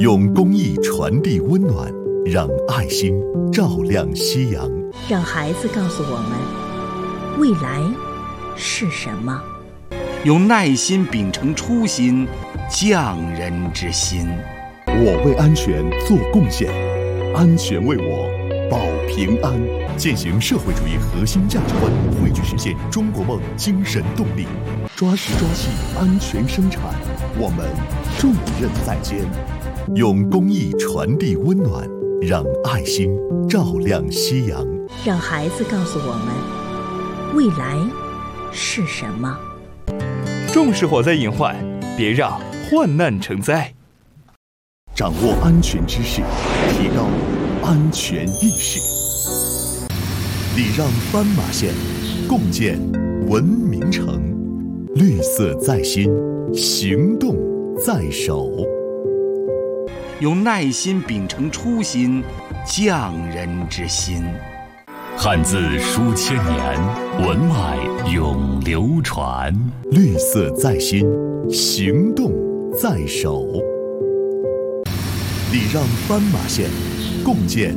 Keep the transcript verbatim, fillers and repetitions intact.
用公益传递温暖，让爱心照亮夕阳。 让孩子告诉我们，未来是什么？ 用耐心秉承初心，匠人之心。 我为安全做贡献，安全为我保平安。践行社会主义核心价值观，汇聚实现中国梦精神动力。抓实抓细，安全生产，我们重任在肩。用公益传递温暖，让爱心照亮夕阳。 让孩子告诉我们，未来是什么？ 重视火灾隐患，别让患难成灾。 掌握安全知识，提高安全意识。礼让斑马线，共建文明城。绿色在心，行动在手。 用耐心秉承初心，匠人之心。 汉字书千年，文脉永流传。 绿色在心，行动在手。礼让斑马线，共建